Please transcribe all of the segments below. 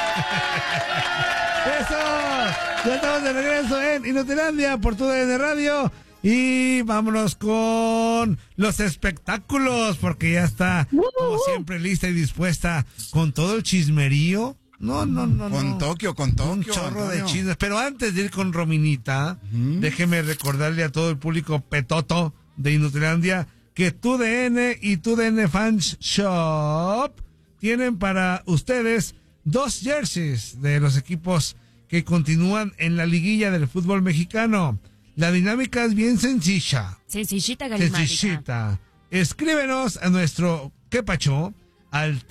¡Eso! Ya estamos de regreso en Inutilandia por TUDN Radio. Y vámonos con los espectáculos, porque ya está, como siempre, lista y dispuesta con todo el chismerío. No. Con Tokio. Un chorro de chismes. Pero antes de ir con Rominita, déjeme recordarle a todo el público petoto de Inutilandia que TUDN y TUDN Fans Shop tienen para ustedes 2 jerseys de los equipos que continúan en la liguilla del fútbol mexicano. La dinámica es bien sencilla. Sencillita, galimática. Sencillita. Escríbenos a nuestro ¿Qué pacho? Al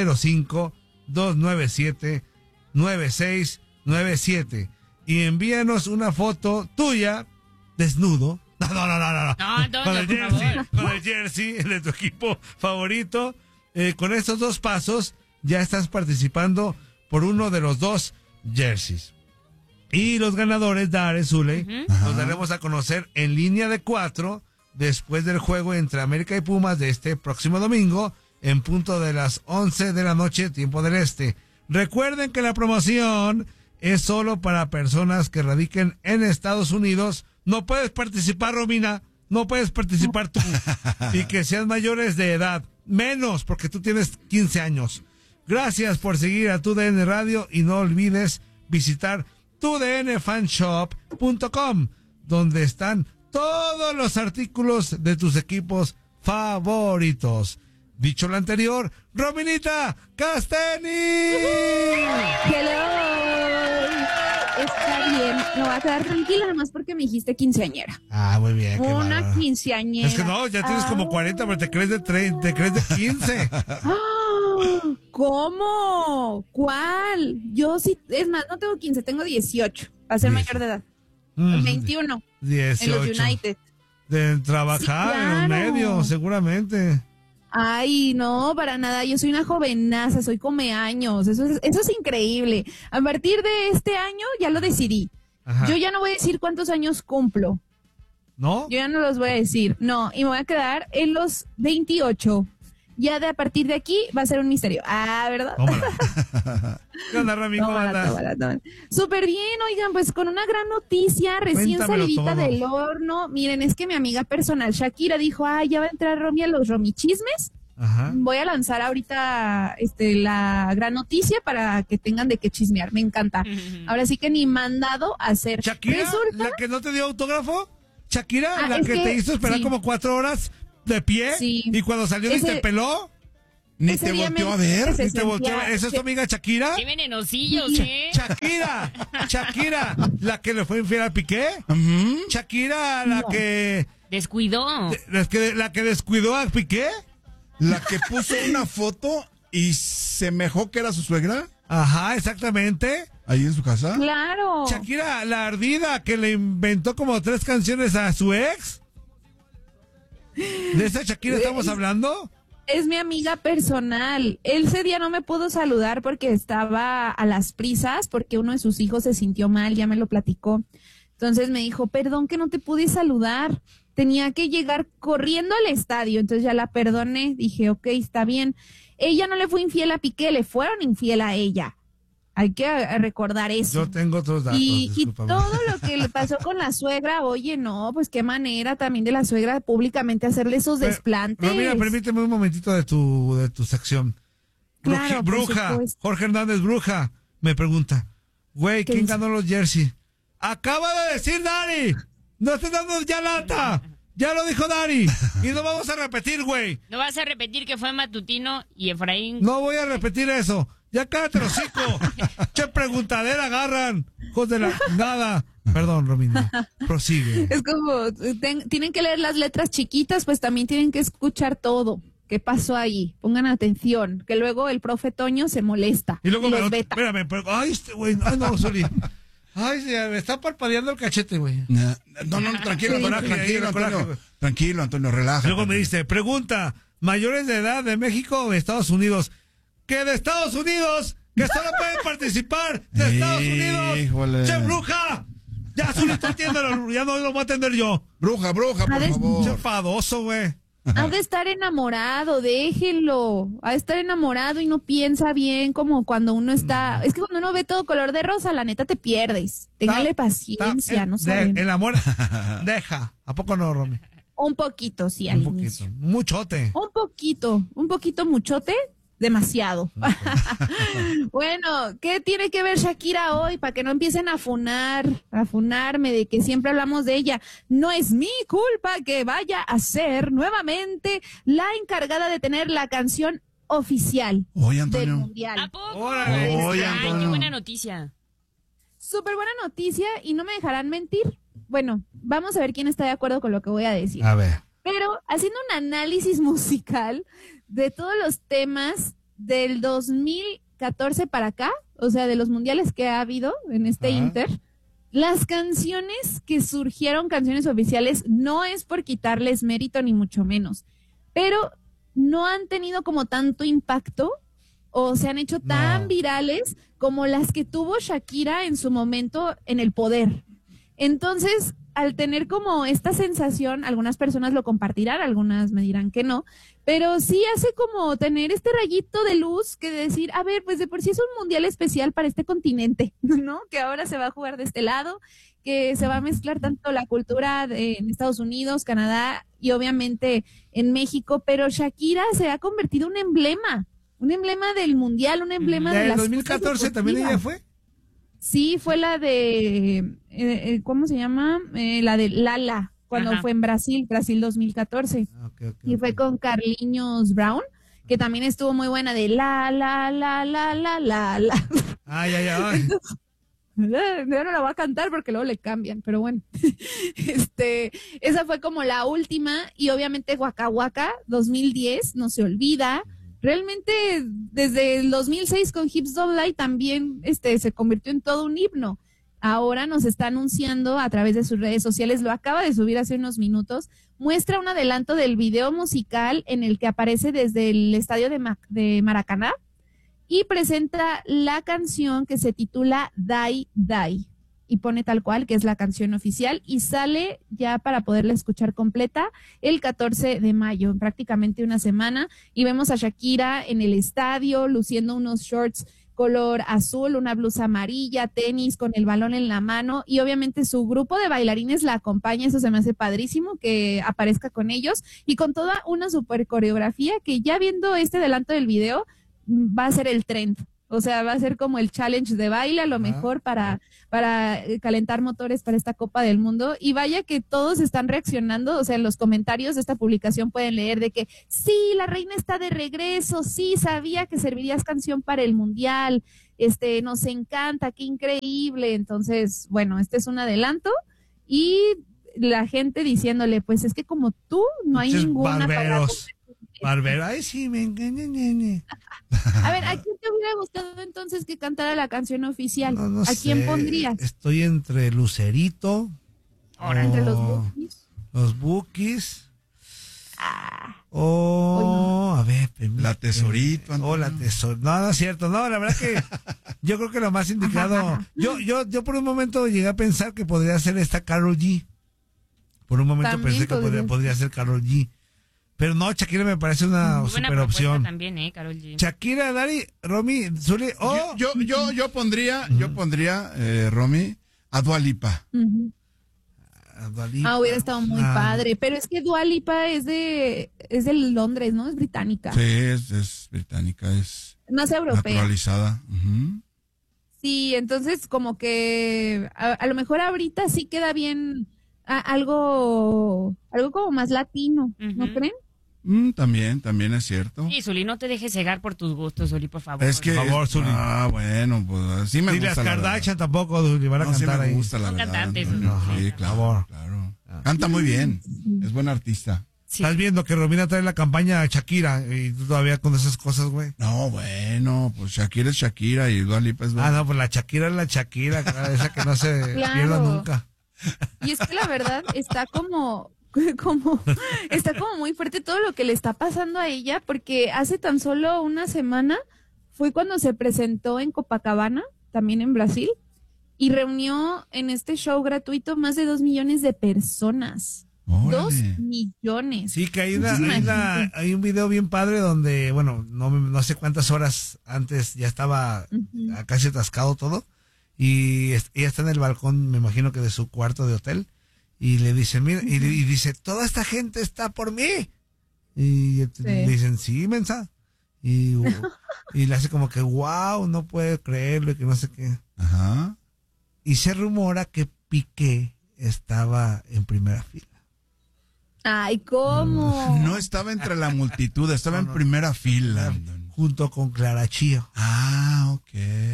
305-297-9697 y envíanos una foto tuya desnudo. No. Con el jersey de tu equipo favorito. Con estos 2 pasos ya estás participando por uno de los 2 jerseys. Y los ganadores, Dare, Zuley, los daremos a conocer en línea de 4 después del juego entre América y Pumas de este próximo domingo en punto de las 11 de la noche, tiempo del este. Recuerden que la promoción es solo para personas que radiquen en Estados Unidos. No puedes participar, Romina, no puedes participar tú. Y que sean mayores de edad, menos porque tú tienes 15 años. Gracias por seguir a TUDN Radio y no olvides visitar tudnfanshop.com, donde están todos los artículos de tus equipos favoritos. Dicho lo anterior, Rominita Casteni. Hello. Está bien, me voy a quedar tranquila nomás porque me dijiste quinceañera. Muy bien. Una quinceañera. Es que no, ya tienes como 40, pero te crees de 15. ¿Cómo? ¿Cuál? Yo sí, es más, no tengo 15, tengo 18, para ser mayor de edad. 21. 18. En los United. De trabajar en los medios, seguramente. Ay, no, para nada, yo soy una jovenaza, soy comeaños, eso es increíble. A partir de este año ya lo decidí. Ajá. Yo ya no voy a decir cuántos años cumplo. ¿No? Yo ya no los voy a decir, no, y me voy a quedar en los 28. Ya a partir de aquí va a ser un misterio. ¿Verdad? ¿Qué onda, Rami? ¿Cómo andas? Súper bien, oigan, pues con una gran noticia, recién Cuéntamelo salidita todo. del horno. Miren, es que mi amiga personal, Shakira, dijo, ya va a entrar Romy a los Romichismes. Ajá. Voy a lanzar ahorita la gran noticia para que tengan de qué chismear. Me encanta. Ahora sí que ni mandado a hacer. ¿Shakira? Resulta... ¿La que no te dio autógrafo? ¿Shakira? ¿La es que que te hizo esperar sí. como 4 horas de pie? Sí. ¿Y cuando salió ni te peló? Ni Ese te día volteó me a ver. hice ¿Ni te volteó? sentir- ¿Esa es tu amiga Shakira? ¡Qué venenosillos, eh! Shakira, la que le fue infiel a Piqué. Shakira, la que Descuidó. la que descuidó a Piqué. La que puso una foto y semejó que era su suegra Ajá, exactamente. ahí en su casa. Claro. Shakira, la ardida que le inventó como 3 canciones a su ex. ¿De esa Shakira estamos hablando? Es mi amiga personal. Ese día no me pudo saludar porque estaba a las prisas, porque uno de sus hijos se sintió mal, ya me lo platicó. Entonces me dijo, perdón que no te pude saludar. Tenía que llegar corriendo al estadio, entonces ya la perdoné. Dije, ok, está bien. Ella no le fue infiel a Piqué, le fueron infiel a ella. Hay que recordar eso. Yo tengo otros datos, Y discúlpame. todo lo que le pasó con la suegra, oye, no, pues qué manera también de la suegra públicamente hacerle esos desplantes. Pero mira, permíteme un momentito de tu sección. Claro, por Bruja, supuesto. Jorge Hernández Bruja, me pregunta, güey, ¿Qué ¿quién dice? ganó los jersey? Acaba de decir Dari, no estés dando ya lata, ya lo dijo Dari, y no vamos a repetir, güey. No vas a repetir que fue Matutino y Efraín. No voy a repetir eso, ya cállate el hocico. Che preguntadera agarran, hijos de la nada. Perdón, Romina, prosigue. Es como, tienen que leer las letras chiquitas, pues también tienen que escuchar todo. ¿Qué pasó ahí? Pongan atención, que luego el profe Toño se molesta. Y luego los veta. espérame, ay, este güey, ay no, sorry. Ay, me está parpadeando el cachete, güey. No, tranquilo, Sí. Antonio, tranquilo, Coraje. Antonio. Tranquilo, Antonio, relájate. Luego me dice, pregunta, ¿mayores de edad de México o de Estados Unidos? ¿Que de Estados Unidos? ¿Que solo pueden participar de Estados Unidos? Híjole. ¡Che, bruja! Ya, Zulito, atiéndelo, ya no lo voy a atender yo. Bruja, por Ades- Che, favor. enfadoso, güey. Ha de estar enamorado, déjenlo. Ha de estar enamorado y no piensa bien como cuando uno está... Es que cuando uno ve todo color de rosa, la neta te pierdes. Téngale paciencia, no saben. El amor deja. ¿A poco no, Romy? Un poquito, sí, Un al poquito. inicio. Muchote. Un poquito muchote, demasiado. Bueno, ¿qué tiene que ver Shakira hoy? Para que no empiecen a funarme de que siempre hablamos de ella. No es mi culpa que vaya a ser nuevamente la encargada de tener la canción oficial Oye, del Antonio. Mundial. ¿A poco? Órale. Oye, Ay, Antonio. qué buena noticia. Súper buena noticia y no me dejarán mentir. Bueno, vamos a ver quién está de acuerdo con lo que voy a decir. A ver. Pero haciendo un análisis musical de todos los temas del 2014 para acá, o sea, de los mundiales que ha habido en este Inter, las canciones que surgieron, canciones oficiales, no es por quitarles mérito ni mucho menos, pero no han tenido como tanto impacto o se han hecho tan virales como las que tuvo Shakira en su momento en el poder. Entonces, al tener como esta sensación, algunas personas lo compartirán, algunas me dirán que no, pero sí hace como tener este rayito de luz que decir, a ver, pues de por sí es un mundial especial para este continente, ¿no? Que ahora se va a jugar de este lado, que se va a mezclar tanto la cultura en Estados Unidos, Canadá y obviamente en México, pero Shakira se ha convertido en un emblema del mundial, un emblema de ¿En las 2014 también ella fue? Sí, fue la de, ¿cómo se llama? La de Lala, cuando fue en Brasil 2014. Y fue con Carlinhos Brown, que también estuvo muy buena de la. Ay. Yo no la voy a cantar porque luego le cambian, pero bueno. Esa fue como la última y obviamente Waka Waka 2010, no se olvida. Realmente desde el 2006 con Hips Don't Lie también se convirtió en todo un himno. Ahora nos está anunciando a través de sus redes sociales, lo acaba de subir hace unos minutos, muestra un adelanto del video musical en el que aparece desde el estadio de Maracaná y presenta la canción que se titula Die Die y pone tal cual que es la canción oficial y sale ya para poderla escuchar completa el 14 de mayo, en prácticamente una semana, y vemos a Shakira en el estadio luciendo unos shorts color azul, una blusa amarilla, tenis con el balón en la mano y obviamente su grupo de bailarines la acompaña, eso se me hace padrísimo que aparezca con ellos y con toda una super coreografía que ya viendo este adelanto del video va a ser el trend. O sea, va a ser como el challenge de baile a lo mejor para calentar motores para esta Copa del Mundo. Y vaya que todos están reaccionando, o sea, en los comentarios de esta publicación pueden leer de que sí, la reina está de regreso, sí, sabía que servirías canción para el Mundial, nos encanta, qué increíble. Entonces, bueno, este es un adelanto y la gente diciéndole, pues es que como tú no hay ninguna Barberos. Ay, sí, me engañé. A ver, ¿a quién te hubiera gustado entonces que cantara la canción oficial? No ¿A quién sé. pondrías? Estoy entre Lucerito. Entre los Bookies. Los Bookies. A ver. La Tesorito. La Tesorito. No es cierto. No, la verdad que yo creo que lo más indicado. Yo por un momento llegué a pensar que podría ser esta Karol G. Por un momento También pensé que podría ser Karol G. Pero no, Shakira me parece una super opción. También, Karol G. Shakira, Dari, Romy, Zuli. Yo pondría, Romy, a Dua Lipa. Dua Lipa. Hubiera estado muy padre. Pero es que Dua Lipa es de Londres, ¿no? Es británica. Sí, es británica, es más europea. Naturalizada. Sí, entonces como que a lo mejor ahorita sí queda bien algo como más latino, ¿no creen? También es cierto. Sí, Zuli, no te dejes cegar por tus gustos, Zuli, por favor. Es que, por favor, Zuli. Bueno, pues sí me gusta. Y las la Kardashian verdad. tampoco van a No, sí cantar me ahí. gusta, la Son verdad. cantantes, Antonio. ¿no? Sí, claro. Canta muy bien. Es buen artista. Sí. Estás viendo que Romina trae la campaña a Shakira y tú todavía con esas cosas, güey. No, bueno, pues Shakira es Shakira y Dua Lipa es Dua. No, pues la Shakira es la Shakira, claro, esa que no se Claro. pierda nunca. Y es que la verdad está como muy fuerte todo lo que le está pasando a ella, porque hace tan solo una semana fue cuando se presentó en Copacabana, también en Brasil, y reunió en este show gratuito más de 2 millones de personas. Órale. 2 millones. Sí, que Muchísima hay un video bien padre donde, bueno, no sé cuántas horas antes ya estaba casi atascado todo. Y ella está en el balcón, me imagino que de su cuarto de hotel. Y le dicen, mira, y dice, toda esta gente está por mí. Y le dicen, sí, mensa. Y le hace como que, wow, no puede creerlo, y que no sé qué. Ajá. Y se rumora que Piqué estaba en primera fila. Ay, ¿cómo? No estaba entre la multitud, estaba en primera fila. Junto con Clara Chía. Ah, ok.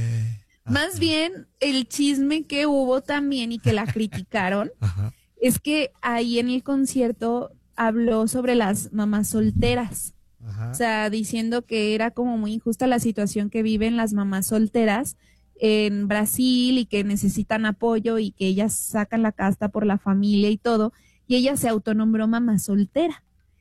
Más bien, el chisme que hubo también y que la criticaron Ajá. es que ahí en el concierto habló sobre las mamás solteras. Ajá. O sea, diciendo que era como muy injusta la situación que viven las mamás solteras en Brasil y que necesitan apoyo y que ellas sacan la casta por la familia y todo. Y ella se autonombró mamá soltera.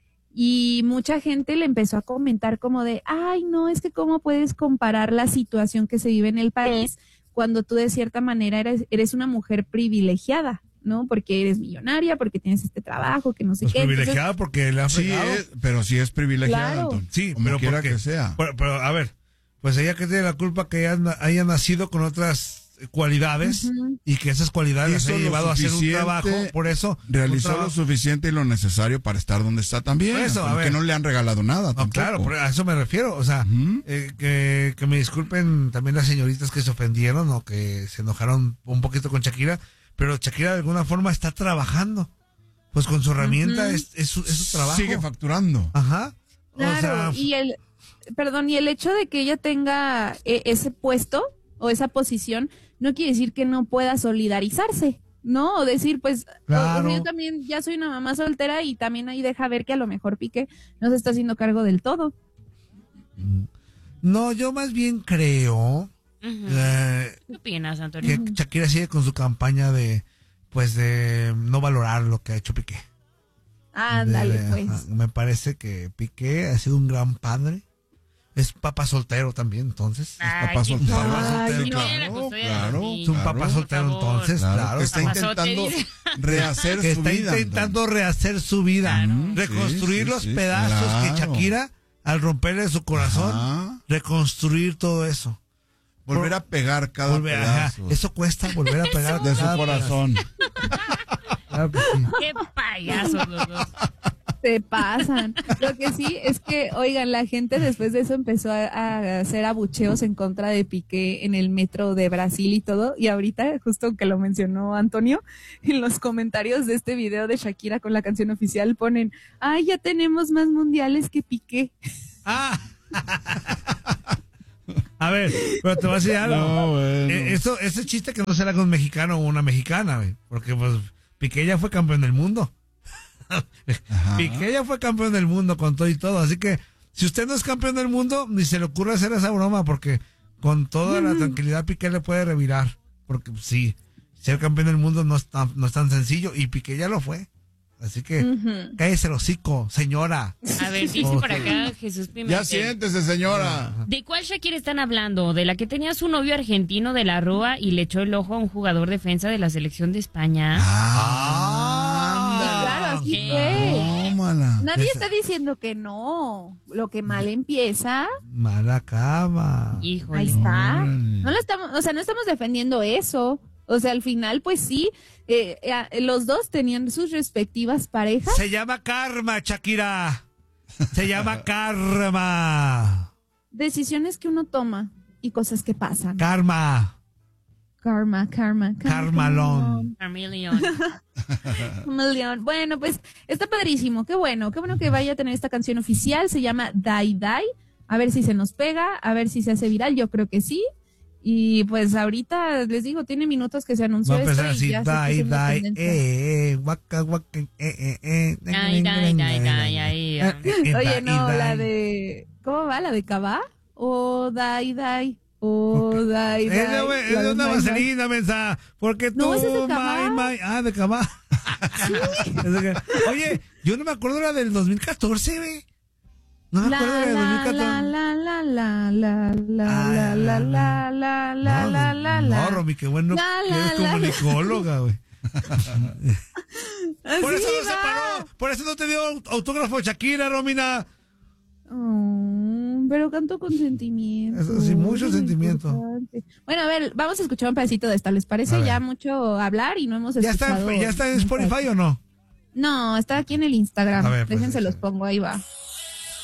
Y mucha gente le empezó a comentar como de, ay, no, es que cómo puedes comparar la situación que se vive en el país cuando tú de cierta manera eres una mujer privilegiada, ¿no? Porque eres millonaria, porque tienes este trabajo, que no sé Pues qué. privilegiada porque le han Sí, fregado. pero sí es privilegiada, Claro. Antonio. Sí, como pero quiera porque- que sea. Pero, a ver, pues ella que tiene la culpa que haya nacido con otras cualidades Ujú. y que esas cualidades las Hizo haya lo llevado a hacer un suficiente, trabajo, por eso. Realizó un lo trabajo- suficiente y lo necesario para estar donde está también. Por eso, a porque ver. no le han regalado nada No, tampoco. claro, a eso me refiero. O sea, Ujú. que me disculpen también las señoritas que se ofendieron o que se enojaron un poquito con Shakira, pero Shakira de alguna forma está trabajando. Pues con su herramienta Ujú. es su trabajo. Sigue facturando. Ajá. Claro, O sea, y el hecho de que ella tenga ese puesto o esa posición no quiere decir que no pueda solidarizarse, ¿no? O decir, pues, Claro. yo también ya soy una mamá soltera y también ahí deja ver que a lo mejor Piqué no se está haciendo cargo del todo. no, yo más bien creo Ujú. eh, ¿Qué opinas, Antonio? que Shakira sigue con su campaña de no valorar lo que ha hecho Piqué. Ándale, pues. Ajá. Me parece que Piqué ha sido un gran padre. Es papá soltero también, entonces. Ay, papá qué soltero. padre. Ay, Sí, no. mira la custodia de Claro, los Es un niños. papá soltero por favor. entonces, claro. que está Papazote, intentando dice. rehacer Que su está vida. intentando rehacer su vida, Claro. reconstruir Sí, los sí, pedazos que claro. Shakira, al romperle su corazón, Ajá. reconstruir todo eso. Volver a pegar cada Ajá. pedazo Eso cuesta volver a pegar de su cada corazón. pedazo. Claro que sí. Qué payasos los dos. Se pasan. Lo que sí es que, oigan, la gente después de eso empezó a hacer abucheos en contra de Piqué en el metro de Brasil y todo. Y ahorita, justo que lo mencionó Antonio, en los comentarios de este video de Shakira con la canción oficial ponen, ay, ya tenemos más mundiales que Piqué. Ah. A ver, pero te voy a decir algo. No, bueno. Ese chiste que no será con un mexicano o una mexicana, güey, porque pues Piqué ya fue campeón del mundo. Ajá. Piqué ya fue campeón del mundo con todo y todo, así que si usted no es campeón del mundo, ni se le ocurre hacer esa broma, porque con toda la tranquilidad Piqué le puede revirar, porque sí, ser campeón del mundo no es tan sencillo, y Piqué ya lo fue. Así que cállese el hocico, señora. A ver, dice por acá Jesús Pimentel. Ya siéntese, señora. ¿De cuál Shakira están hablando? ¿De la que tenía su novio argentino de la Rúa y le echó el ojo a un jugador defensa de la selección de España? Claro, así ¿Qué? fue. Tómala. Nadie está diciendo que no. Lo que mal empieza, Mala cama. Híjole. ahí está. Órale. No la estamos, o sea, no estamos defendiendo eso. O sea, al final, pues sí, los dos tenían sus respectivas parejas. Se llama karma, Shakira. Se llama karma. Decisiones que uno toma y cosas que pasan. Karma. Karma. Carmalón. Carmeleon. Carmalón. Bueno, pues está padrísimo. Qué bueno que vaya a tener esta canción oficial. Se llama Die Die. A ver si se nos pega, a ver si se hace viral. Yo creo que sí. Y pues ahorita les digo, tiene minutos que se anunció Va a empezar esto y así, ya se puso die, una die, tendencia. waka, waka, Ay, ay. Oye, no, la de... ¿Cómo va? ¿La de Cabá? O Die Die. O Die Die. Es de una vaselina, mensa. Porque tú, No, esa es de Cabá. de Cabá. Oye, yo no me acuerdo la del 2014, güey. No me acuerdo de la del 2014. No, Romy, qué bueno que eres comunicóloga, güey. Por Sí, eso no se va. paró. Por eso no te dio autógrafo Shakira, Romina. Pero canto con sentimiento. Eso sí, mucho es lo sentimiento. importante. Bueno, a ver, vamos a escuchar un pedacito de esta. ¿Les A parece ver. ya mucho hablar y no hemos ¿Ya escuchado? está en Spotify o no? No, está aquí en el Instagram. A ver, pues, Déjense los échale. pongo, ahí va.